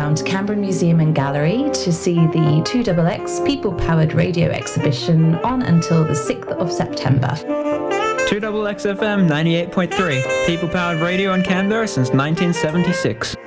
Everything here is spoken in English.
down to Canberra Museum and Gallery to see the 2XX People Powered Radio exhibition on until the 6th of September. 2XX FM 98.3, People Powered Radio in Canberra since 1976.